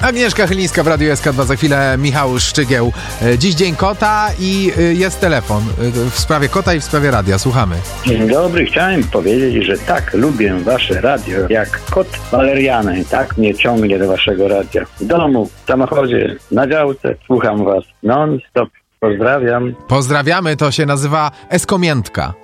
Agnieszka Chylińska w Radiu SK2, za chwilę Michał Szczygieł. Dziś Dzień Kota i jest telefon w sprawie kota i w sprawie radia. Słuchamy. Dzień dobry, chciałem powiedzieć, że tak, lubię wasze radio, jak kot waleriany, tak mnie ciągnie do waszego radia. W domu, w samochodzie, na działce, słucham was non-stop. Pozdrawiam. Pozdrawiamy, to się nazywa Eskomiętka.